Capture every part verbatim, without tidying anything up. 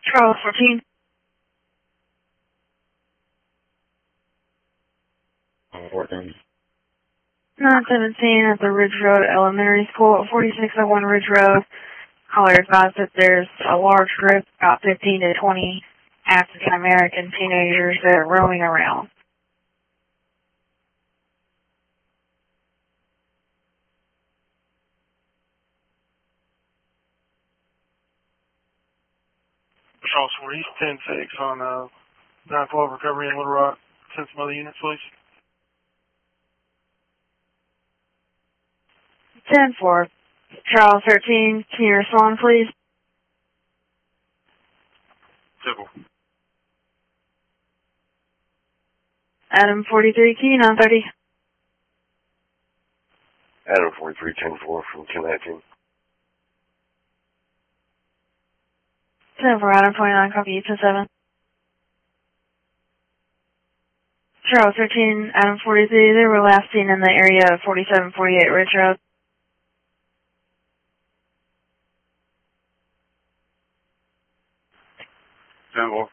Charles fourteen. fourteen. nine seventeen at the Ridge Road Elementary School at forty-six oh one Ridge Road. Caller advised that there's a large group, about fifteen to twenty African American teenagers that are roaming around. Charles four East ten six on uh, nine twelve recovery in Little Rock. Send some other units, please. ten four. Charles thirteen, can you respond, please? Civil. Adam forty-three, key nine thirty. Adam forty-three ten four from ten nineteen. ten four, Adam twenty-nine, copy you ten seven. Charles thirteen, Adam forty-three, they were last seen in the area of forty-seven forty-eight Ridge Road. Civil.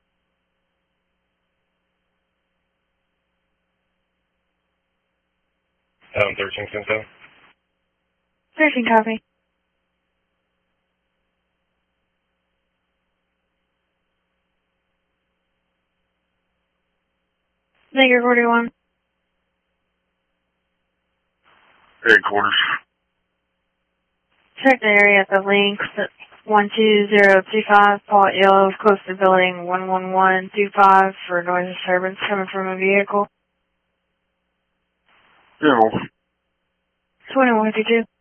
Adam thirteen ten seven. thirteen, copy. Negative forty-one. Headquarters. Check the area at the links at one two zero two five, Paul Yellow, close to building one one one two five for noise disturbance coming from a vehicle. Civil. twenty-one fifty-two.